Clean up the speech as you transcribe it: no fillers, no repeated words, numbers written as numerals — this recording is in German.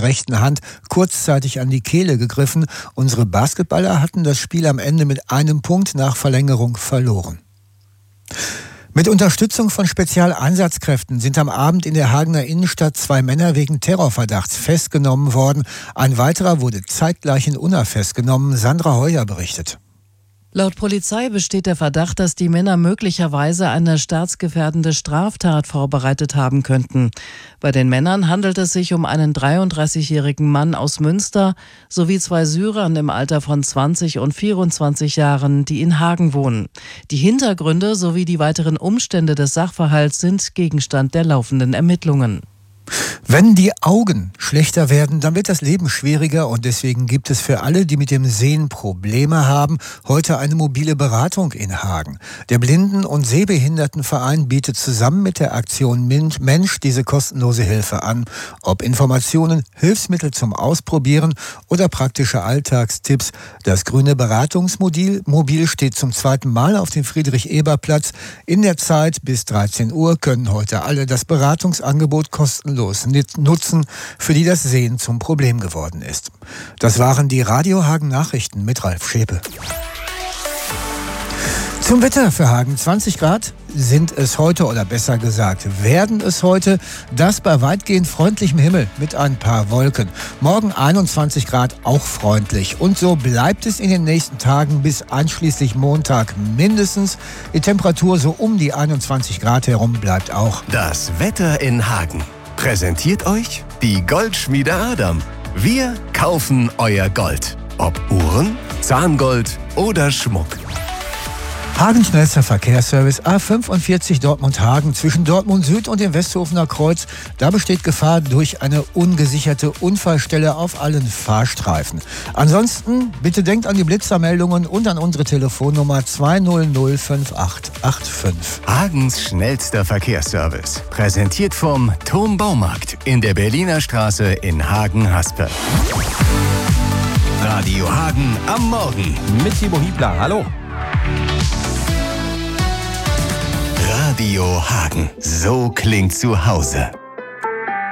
der rechten Hand kurzzeitig an die Kehle gegriffen. Unsere Basketballer hatten das Spiel am Ende mit 1 Punkt nach Verlängerung verloren. Mit Unterstützung von Spezialeinsatzkräften sind am Abend in der Hagener Innenstadt 2 Männer wegen Terrorverdachts festgenommen worden. Ein weiterer wurde zeitgleich in Unna festgenommen. Sandra Heuer berichtet. Laut Polizei besteht der Verdacht, dass die Männer möglicherweise eine staatsgefährdende Straftat vorbereitet haben könnten. Bei den Männern handelt es sich um einen 33-jährigen Mann aus Münster sowie 2 Syrern im Alter von 20 und 24 Jahren, die in Hagen wohnen. Die Hintergründe sowie die weiteren Umstände des Sachverhalts sind Gegenstand der laufenden Ermittlungen. Wenn die Augen schlechter werden, dann wird das Leben schwieriger und deswegen gibt es für alle, die mit dem Sehen Probleme haben, heute eine mobile Beratung in Hagen. Der Blinden- und Sehbehindertenverein bietet zusammen mit der Aktion Mensch diese kostenlose Hilfe an. Ob Informationen, Hilfsmittel zum Ausprobieren oder praktische Alltagstipps. Das grüne Beratungsmobil steht zum 2. Mal auf dem Friedrich-Eber-Platz. In der Zeit bis 13 Uhr können heute alle das Beratungsangebot kostenlos nutzen, für die das Sehen zum Problem geworden ist. Das waren die Radio Hagen Nachrichten mit Ralf Schäpe. Zum Wetter für Hagen. 20 Grad sind es heute, oder besser gesagt werden es heute. Das bei weitgehend freundlichem Himmel mit ein paar Wolken. Morgen 21 Grad, auch freundlich. Und so bleibt es in den nächsten Tagen bis einschließlich Montag mindestens. Die Temperatur so um die 21 Grad herum bleibt auch. Das Wetter in Hagen präsentiert euch die Goldschmiede Adam. Wir kaufen euer Gold. Ob Uhren, Zahngold oder Schmuck. Hagen schnellster Verkehrsservice A45 Dortmund-Hagen zwischen Dortmund Süd und dem Westhofener Kreuz. Da besteht Gefahr durch eine ungesicherte Unfallstelle auf allen Fahrstreifen. Ansonsten bitte denkt an die Blitzermeldungen und an unsere Telefonnummer 2005885. Hagens schnellster Verkehrsservice. Präsentiert vom Turm Baumarkt in der Berliner Straße in Hagen-Haspe. Radio Hagen am Morgen. Mit Timo Hiebler. Hallo. Radio Hagen. So klingt zu Hause.